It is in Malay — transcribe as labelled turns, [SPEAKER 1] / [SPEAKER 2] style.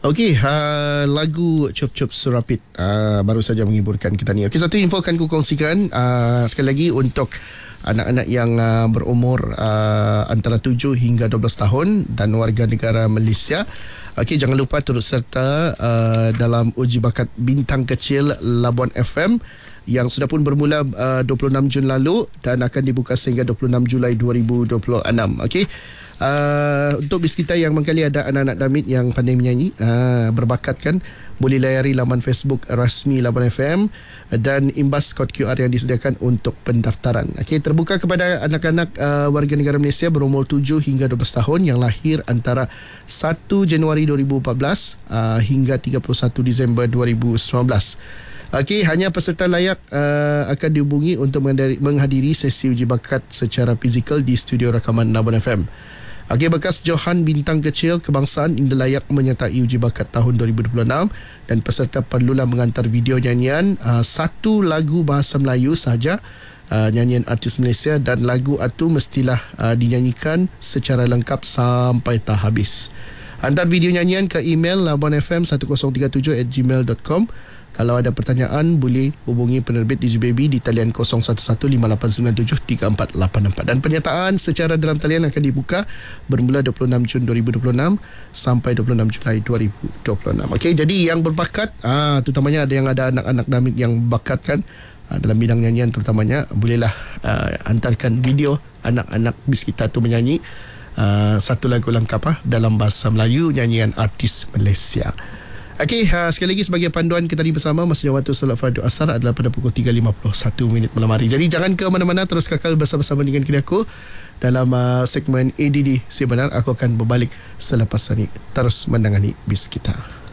[SPEAKER 1] Okey, lagu Cop Cop Surapit baru saja menghiburkan kita ni. Okey, satu info akan ku kongsikan sekali lagi untuk anak-anak yang berumur antara 7 hingga 12 tahun dan warga negara Malaysia. Okey, jangan lupa turut serta dalam uji bakat bintang kecil Labuan FM yang sudah pun bermula 26 Jun lalu dan akan dibuka sehingga 26 Julai 2026. Okey. Untuk bis kita yang mengkali ada anak-anak damit yang pandai menyanyi, berbakat kan, boleh layari laman Facebook rasmi Labuan FM dan imbas kod QR yang disediakan untuk pendaftaran. Okey, terbuka kepada anak-anak warga negara Malaysia berumur 7 hingga 12 tahun yang lahir antara 1 Januari 2014 hingga 31 Disember 2019. Okey, hanya peserta layak akan dihubungi untuk menghadiri sesi uji bakat secara fizikal di studio rakaman Labuan FM. Okey, bekas Johan bintang kecil kebangsaan ini layak menyertai uji bakat tahun 2026 dan peserta perlulah mengantar video nyanyian satu lagu bahasa Melayu sahaja, nyanyian artis Malaysia, dan lagu itu mestilah dinyanyikan secara lengkap sampai tak habis. Hantar video nyanyian ke email labuanfm1037@gmail.com. Kalau ada pertanyaan, boleh hubungi penerbit DigiBaby di talian 011589734884. Dan penyertaan secara dalam talian akan dibuka bermula 26 Jun 2026 sampai 26 Julai 2026. Okey, jadi yang berbakat, terutamanya ada yang ada anak-anak damit yang bakat kan, dalam bidang nyanyian terutamanya, bolehlah hantarkan video anak-anak bis kita tu menyanyi satu lagu lengkap dalam bahasa Melayu, nyanyian artis Malaysia. Okey, sekali lagi sebagai panduan kita ni bersama, masanya waktu solat fardu asar adalah pada pukul 3.51 malam hari. Jadi jangan ke mana-mana, terus kekal bersama-sama dengan kini aku dalam segmen ADD Sebenar. Aku akan berbalik selepas ini. Terus menangani bis kita.